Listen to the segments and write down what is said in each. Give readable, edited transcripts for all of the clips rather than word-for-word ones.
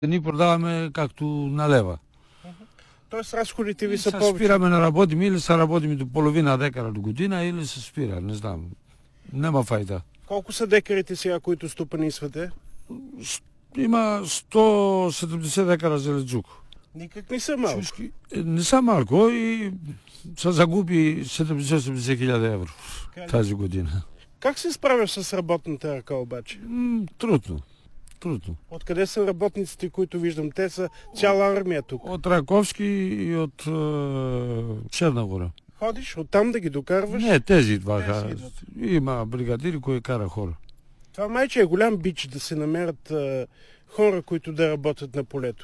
Ние продаваме както на лева. Тоест разходите ви са Се повече. спираме на работим, или се работим до половина декара до година, или се спира, не знам. Нема файда. Колко са декарите сега, които стопанисвате? Има 170 декара зеленчук. Никак не са малко. Не са малко и се загуби 70-80 хиляди евро тази година. Как се справяш с работната ръка обаче? Трудно. Откъде са работниците, които виждам? Те са цяла армия тук. От Раковски и от Черна гора. Ходиш оттам да ги докарваш? Не, тези два. Те си идват. Има бригадири, които кара хора. Това майче е голям бич да се намерят хора, които да работят на полето.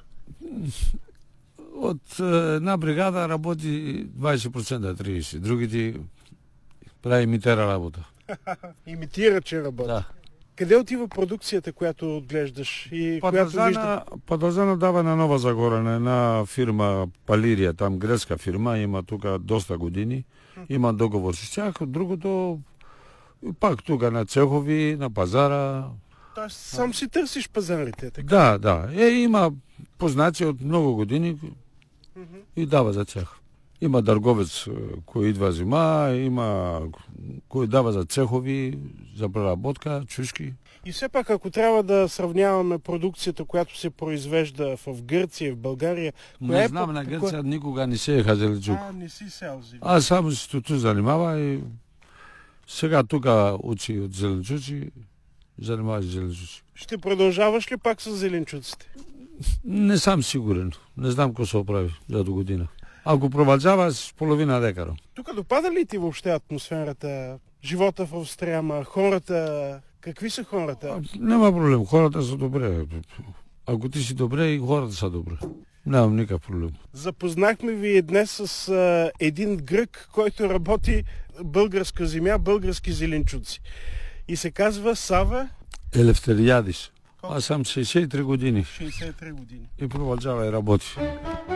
От една бригада работи 20%-30%. Другите прави имитера работа. Имитира, че работи. Да. Къде отива продукцията, която отглеждаш и която виждам? Падазана дава на Нова Загора, на една фирма Палирия, там гръцка фирма, има тук доста години. Има договор с тях. Другото пак тук на цехови, на пазара. Тоест сам си търсиш пазарите, така? Да. Има познати от много години и дава за тях. Има търговец, кой идва зима, има кой дава за цехови, за преработка, чушки. И все пак, ако трябва да сравняваме продукцията, която се произвежда в Гърция, в България... Не знам, на Гърция никога не се е зеленчук. Не си сел зелен. Аз само се тут занимава и сега тук учи от зеленчуци, занимава с зеленчуци. Ще продължаваш ли пак с зеленчуците? Не съм сигурен. Не знам какво се оправи за до година. Ако продължава с половина декара. Тук допада ли ти въобще атмосферата, живота в Австрия, хората? Какви са хората? Няма проблем, хората са добре. Ако ти си добре, и хората са добре. Нямам никакъв проблем. Запознахме ви днес с един грък, който работи българска земя, български зеленчуци. И се казва Сава Елефтериадис. Аз съм 63 години. 63 години. И продължава и работи.